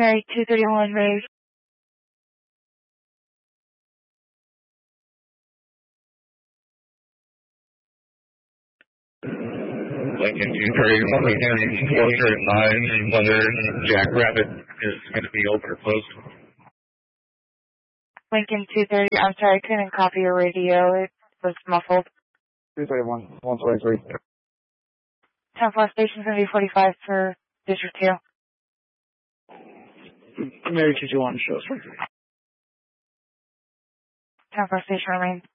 Mary 231 Mary. Lincoln 231, we have enclosure at 9, whether Jackrabbit is going to be open or closed. Lincoln 230, I'm sorry, I couldn't copy your radio. It was muffled. 231, 123. 10-4 station's going to be 45 for District 2. Mary 221 shows. 10-4 station remains.